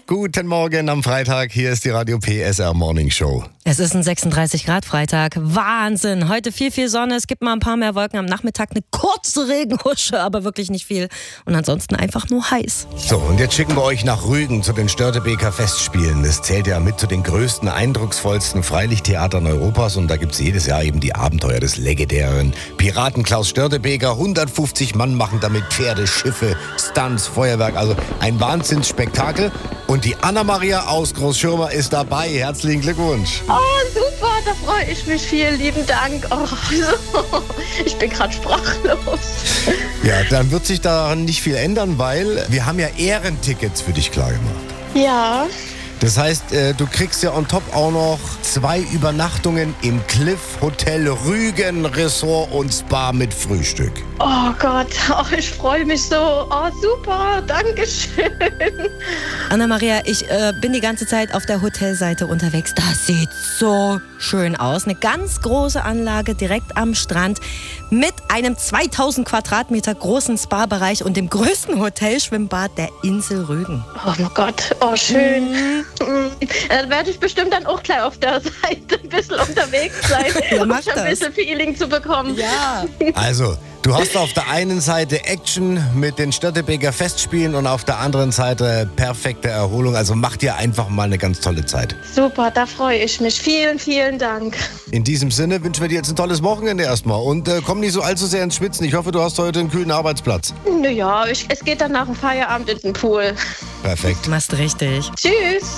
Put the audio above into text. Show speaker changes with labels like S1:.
S1: Guten Morgen am Freitag, hier ist die Radio PSR Morning Show.
S2: Es ist ein 36 Grad Freitag. Wahnsinn. Heute viel Sonne. Es gibt mal ein paar mehr Wolken. Am Nachmittag eine kurze Regenhusche, aber wirklich nicht viel. Und ansonsten einfach nur heiß.
S1: So, und jetzt schicken wir euch nach Rügen zu den Störtebeker Festspielen. Das zählt ja mit zu den größten, eindrucksvollsten Freilichttheatern Europas. Und da gibt es jedes Jahr eben die Abenteuer des legendären Piraten Klaus Störtebeker. 150 Mann machen damit Pferde, Schiffe, Stunts, Feuerwerk. Also ein Wahnsinnsspektakel. Und die Anna-Maria aus Großschirmer ist dabei. Herzlichen Glückwunsch.
S3: Oh, super, da freue ich mich. Vielen lieben Dank. Oh, ich bin gerade sprachlos.
S1: Ja, dann wird sich daran nicht viel ändern, weil wir haben ja Ehrentickets für dich klar gemacht.
S3: Ja.
S1: Das heißt, du kriegst ja on top auch noch 2 Übernachtungen im Cliff Hotel Rügen Resort und Spa mit Frühstück.
S3: Oh Gott, ich freue mich so. Oh, super, danke schön.
S2: Anna-Maria, ich bin die ganze Zeit auf der Hotelseite unterwegs. Das sieht so schön aus. Eine ganz große Anlage direkt am Strand mit einem 2000 Quadratmeter großen Spa-Bereich und dem größten Hotelschwimmbad der Insel Rügen.
S3: Oh mein Gott, oh schön. Da werde ich bestimmt dann auch gleich auf der Seite ein bisschen unterwegs sein,
S2: Ja,
S3: um
S2: mach
S3: schon ein bisschen Feeling zu bekommen.
S2: Ja.
S1: Also, du hast auf der einen Seite Action mit den Störtebeker Festspielen und auf der anderen Seite perfekte Erholung. Also mach dir einfach mal eine ganz tolle Zeit.
S3: Super, da freue ich mich. Vielen Dank.
S1: In diesem Sinne wünschen wir dir jetzt ein tolles Wochenende erstmal und komm nicht so allzu sehr ins Schwitzen. Ich hoffe, du hast heute einen kühlen Arbeitsplatz.
S3: Naja, es geht dann nach dem Feierabend in den Pool.
S1: Perfekt.
S2: Machst richtig.
S3: Tschüss.